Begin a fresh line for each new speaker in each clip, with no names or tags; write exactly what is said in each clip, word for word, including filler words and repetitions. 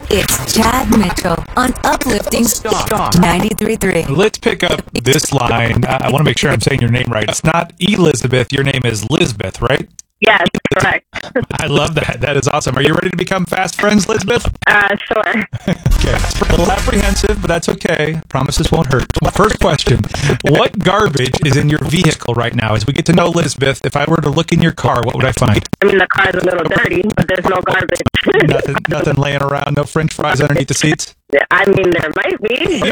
It's Chad Mitchell on Uplifting ninety-three point three.
Let's pick up this line. I, I want to make sure I'm saying your name right. It's not Elizabeth. Your name is Lizbeth, right?
Yes, correct.
I love that. That is awesome. Are you ready to become fast friends, Lizbeth?
Uh, sure.
Okay. It's a little apprehensive, but that's okay. Promises won't hurt. First question. What garbage is in your vehicle right now? As we get to know Lizbeth, if I were to look in your car, what would I find?
I mean, the car's a little dirty, but there's no garbage.
nothing, nothing laying around? No French fries underneath the seats?
I mean, there might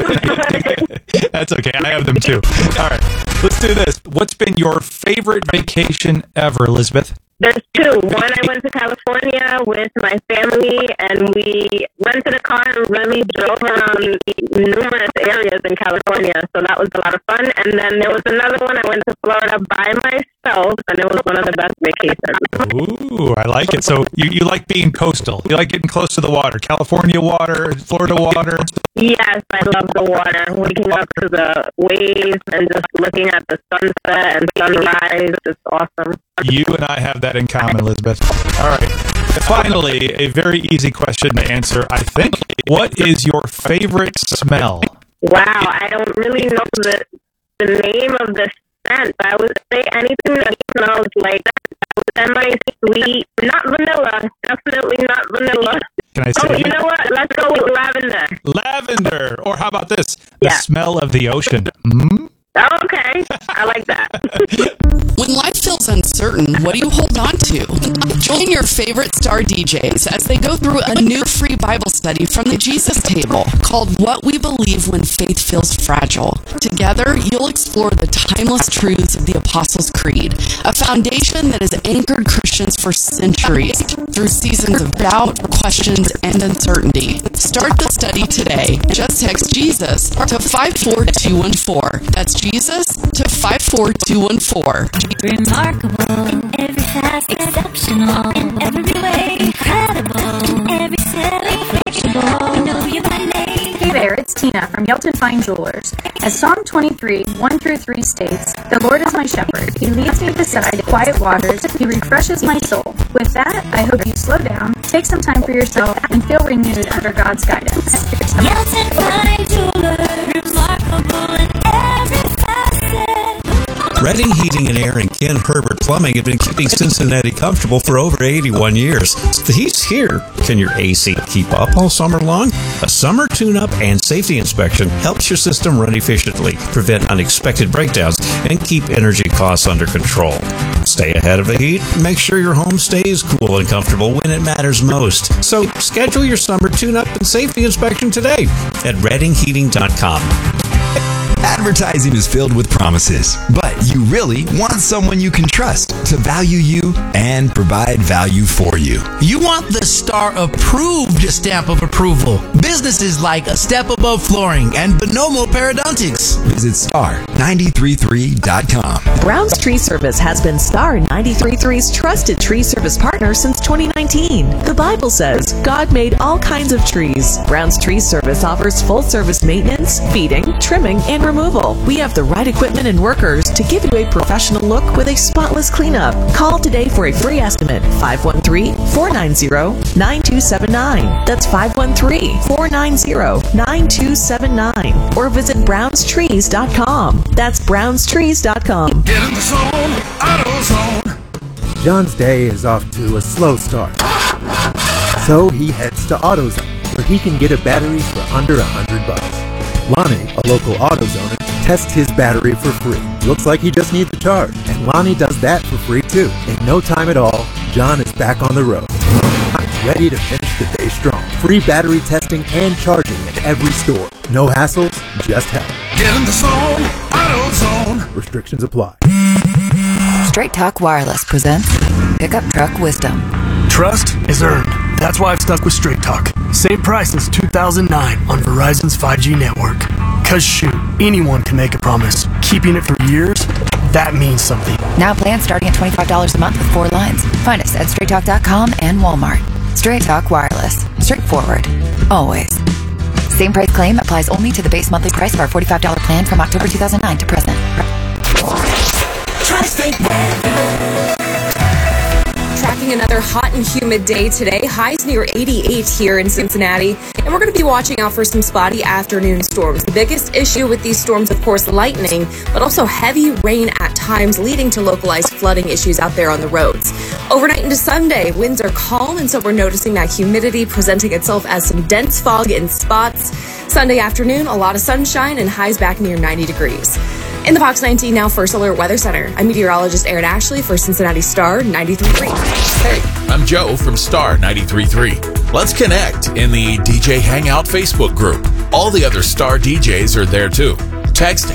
be.
That's okay. I have them too. All right. Let's do this. What's been your favorite vacation ever, Elizabeth?
There's two. One, I went to California with my family, and we rented a car and really drove around numerous areas in California, so that was a lot of fun. And then there was another one, I went to Florida by myself, and it was one of the best vacations.
Ooh, I like it. So you, you like being coastal. You like getting close to the water. California water, Florida water.
Yes, I love the water. Waking up to the waves and just looking at the sunset and sunrise. It's awesome.
You and I have that in common, Elizabeth. All right. Finally, a very easy question to answer, I think. What is your favorite smell?
Wow, I don't really know the the name of the scent, but I would say anything that smells like semi-sweet, not vanilla, definitely not vanilla.
Can I say?
Oh, you know what? Let's go with lavender.
Lavender, or how about this? The
Yeah.
smell of the ocean. Mm?
Oh, okay, I like that.
When life feels uncertain, what do you hold on to? Join your favorite star D Js as they go through a new free Bible study from the Jesus Table called What We Believe When Faith Feels Fragile. Together, you'll explore the timeless truths of the Apostles' Creed, a foundation that has anchored Christians for centuries through seasons of doubt, questions, and uncertainty. Start the study today. Just text Jesus to five four two one four. That's Jesus to five four two one four.
Remarkable in every facet, exceptional in every way, incredible in every step, approachable. We know you by name.
Hey there, it's Tina from Yelton Fine Jewelers. As Psalm twenty-three, one through three states, "The Lord is my shepherd. He leads me beside quiet waters. He refreshes my soul." With that, I hope you slow down, take some time for yourself, and feel renewed under God's guidance.
Yelton Fine Jewelers, remarkable in every facet.
Redding Heating and Air and Ken Herbert Plumbing have been keeping Cincinnati comfortable for over eighty-one years. The heat's here. Can your A C keep up all summer long? A summer tune-up and safety inspection helps your system run efficiently, prevent unexpected breakdowns, and keep energy costs under control. Stay ahead of the heat. Make sure your home stays cool and comfortable when it matters most. So schedule your summer tune-up and safety inspection today at redding heating dot com.
Advertising is filled with promises, but you really want someone you can trust to value you and provide value for you.
You want the Star Approved stamp of approval. Businesses like A Step Above Flooring and Bonomo Periodontics.
Visit star nine three three dot com.
Brown's Tree Service has been Star ninety-three point three's trusted tree service partner since twenty nineteen. The Bible says God made all kinds of trees. Brown's Tree Service offers full-service maintenance, feeding, trimming, and removal. We have the right equipment and workers to give you a professional look with a spotless cleanup. Call today for a free estimate. five one three, four nine zero, nine two seven nine. That's five one three, four nine zero, nine two seven nine. Or visit browns trees dot com. That's browns trees dot com.
Get in the zone, AutoZone.
John's day is off to a slow start. So he heads to AutoZone, where he can get a battery for under a hundred bucks. Lonnie, a local AutoZoner, tests his battery for free. Looks like he just needs the charge, and Lonnie does that for free too. In no time at all, John is back on the road. I'm ready to finish the day strong. Free battery testing and charging at every store. No hassles, just help.
Get in the zone, AutoZone.
Restrictions apply.
Straight Talk Wireless presents Pickup Truck Wisdom.
Trust is earned. That's why I've stuck with Straight Talk. Same price since two thousand nine on Verizon's five G network. Cause shoot, anyone can make a promise. Keeping it for years, that means something.
Now plans starting at twenty-five dollars a month with four lines. Find us at straight talk dot com and Walmart. Straight Talk Wireless. Straightforward. Always. Same price claim applies only to the base monthly price of our forty-five dollars plan from October two thousand nine to present.
Tri-State Weather. Tracking another hot and humid day today. Highs near eighty-eight here in Cincinnati. And we're going to be watching out for some spotty afternoon storms. The biggest issue with these storms, of course, lightning, but also heavy rain at times, leading to localized flooding issues out there on the roads. Overnight into Sunday, winds are calm, and so we're noticing that humidity presenting itself as some dense fog in spots. Sunday afternoon, a lot of sunshine and highs back near ninety degrees. In the Fox nineteen Now First Alert Weather Center, I'm meteorologist Aaron Ashley for Cincinnati Star ninety-three point three.
Hey, I'm Joe from Star ninety-three point three. Let's connect in the D J Hangout Facebook group. All the other Star D Js are there too. Text